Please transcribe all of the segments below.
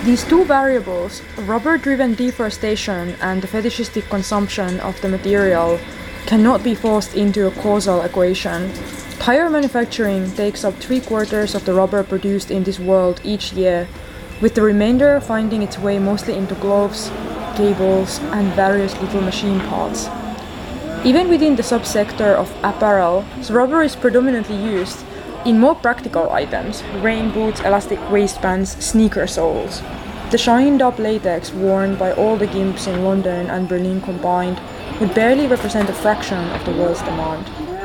These two variables, rubber-driven deforestation and the fetishistic consumption of the material, cannot be forced into a causal equation. Tire manufacturing takes up 3/4 of the rubber produced in this world each year, with the remainder finding its way mostly into gloves, cables, and various little machine parts. Even within the subsector of apparel, rubber is predominantly used in more practical items: rain boots, elastic waistbands, sneaker soles. The shined-up latex worn by all the gimps in London and Berlin combined would barely represent a fraction of the world's demand.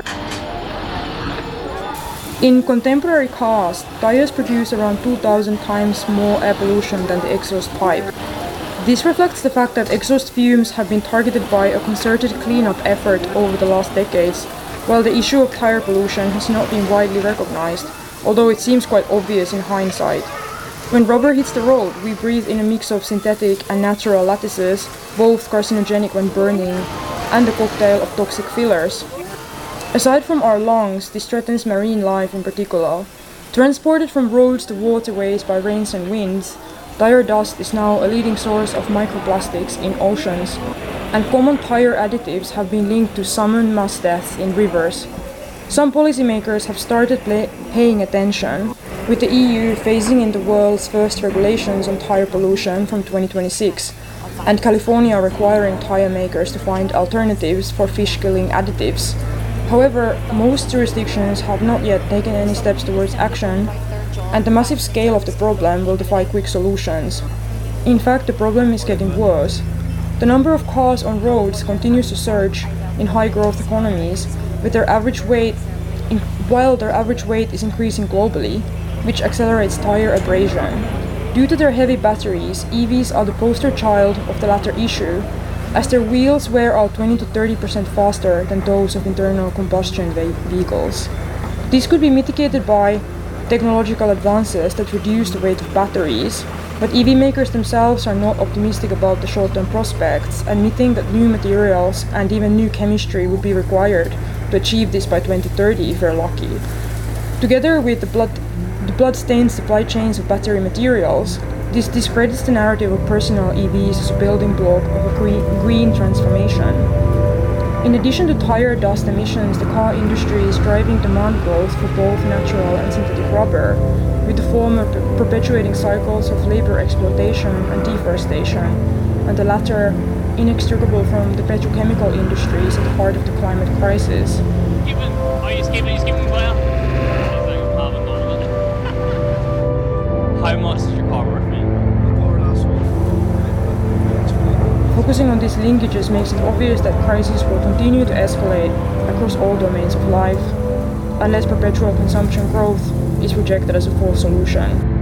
In contemporary cars, tires produce around 2,000 times more air pollution than the exhaust pipe. This reflects the fact that exhaust fumes have been targeted by a concerted cleanup effort over the last decades, while the issue of tire pollution has not been widely recognized, although it seems quite obvious in hindsight. When rubber hits the road, we breathe in a mix of synthetic and natural lattices, both carcinogenic when burning, and a cocktail of toxic fillers. Aside from our lungs, this threatens marine life in particular. Transported from roads to waterways by rains and winds, tire dust is now a leading source of microplastics in oceans, and common tire additives have been linked to salmon mass deaths in rivers. Some policymakers have started paying attention, with the EU phasing in the world's first regulations on tire pollution from 2026, and California requiring tire makers to find alternatives for fish-killing additives. However, most jurisdictions have not yet taken any steps towards action, and the massive scale of the problem will defy quick solutions. In fact, the problem is getting worse. The number of cars on roads continues to surge in high-growth economies, with while their average weight is increasing globally, which accelerates tire abrasion. Due to their heavy batteries, EVs are the poster child of the latter issue, as their wheels wear out 20 to 30% faster than those of internal combustion vehicles. This could be mitigated by technological advances that reduce the weight of batteries, but EV makers themselves are not optimistic about the short-term prospects, admitting that new materials and even new chemistry would be required to achieve this by 2030 if we're lucky. Together with the blood-stained supply chains of battery materials, this discredits the narrative of personal EVs as a building block of a green transformation. In addition to tire dust emissions, the car industry is driving demand growth for both natural and synthetic rubber, with the former perpetuating cycles of labor exploitation and deforestation, and the latter inextricable from the petrochemical industries at the heart of the climate crisis. How much is your car worth me? Focusing on these linkages makes it obvious that crises will continue to escalate across all domains of life, unless perpetual consumption growth is rejected as a full solution.